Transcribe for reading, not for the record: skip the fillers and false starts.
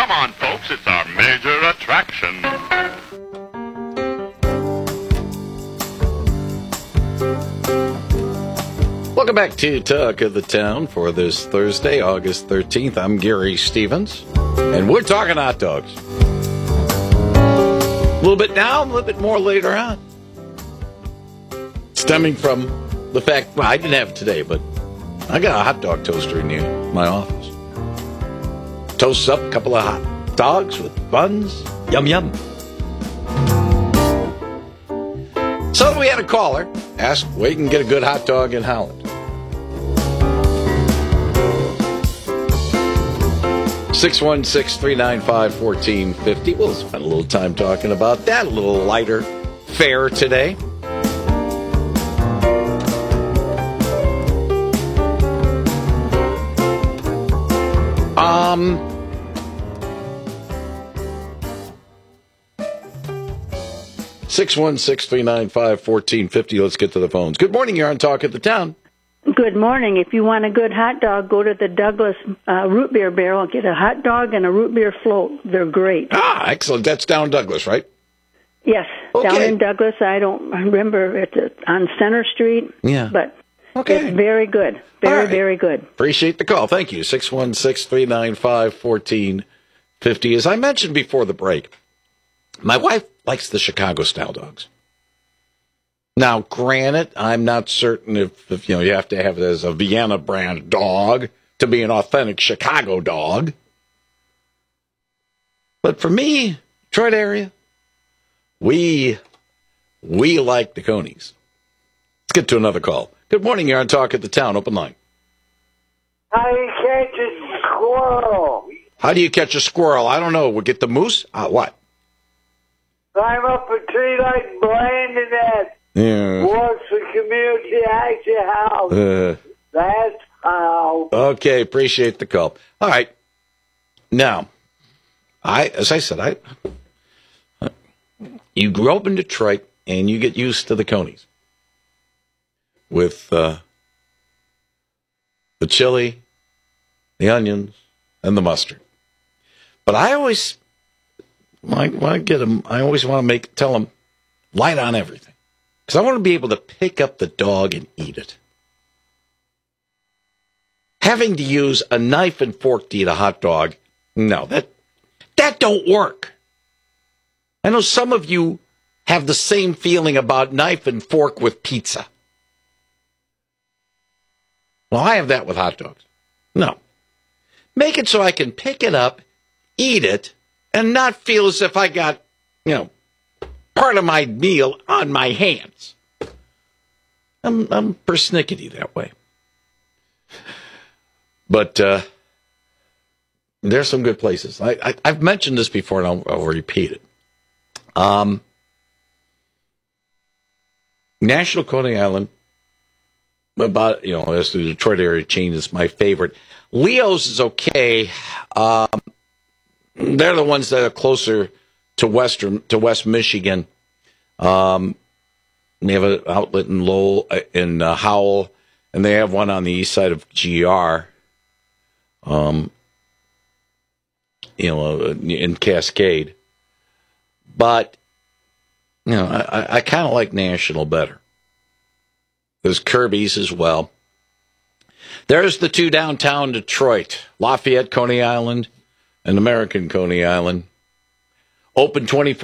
Come on, folks, it's our major attraction. Welcome back to Talk of the Town for this Thursday, August 13th. I'm Gary Stevens, and we're talking hot dogs. A little bit now, a little bit more later on. Stemming from the fact, well, I didn't have it today, but I got a hot dog toaster in my office. Toasts up a couple of hot dogs with buns. Yum, yum. So we had a caller ask where you can get a good hot dog in Holland. 616-395-1450. We'll spend a little time talking about that. A little lighter fare today. Six 616-395-1450. Let's get to the phones. Good morning. You're on Talk of the Town. Good morning. If you want a good hot dog, go to the Douglas root beer barrel. Get a hot dog and a root beer float. They're great. Ah, excellent. That's down Douglas, right? Yes, okay. Down in Douglas. I don't remember. It's on Center Street. Yeah. But okay. It's very good. Very, very good. Appreciate the call. Thank you. 616-395-1450. As I mentioned before the break, my wife likes the Chicago-style dogs. Now, granted, I'm not certain if you have to have it as a Vienna brand dog to be an authentic Chicago dog. But for me, Detroit area, we like the Conies. Let's get to another call. Good morning, you're on Talk at the Town. Open line. How do you catch a squirrel? How do you catch a squirrel? I don't know. We'll get the moose? What? Climb up a tree like Brandon at works for Community Action House. That's how. Okay, appreciate the call. All right. Now, as I said, you grew up in Detroit and you get used to the Conies with the chili, the onions, and the mustard. But I always want to get them. I always want to tell them light on everything because I want to be able to pick up the dog and eat it. Having to use a knife and fork to eat a hot dog, no, that don't work. I know some of you have the same feeling about knife and fork with pizza. Well, I have that with hot dogs. No. Make it so I can pick it up, eat it, and not feel as if I got, part of my meal on my hands. I'm persnickety that way. But there's some good places. I've mentioned this before, and I'll repeat it. National Coney Island, as the Detroit area chain is my favorite. Leo's is okay. They're the ones that are closer to West Michigan. They have an outlet in Lowell, in Howell, and they have one on the east side of GR. In Cascade. But I kind of like National better. There's Kirby's as well. There's the two downtown Detroit, Lafayette, Coney Island, and American Coney Island. Open 24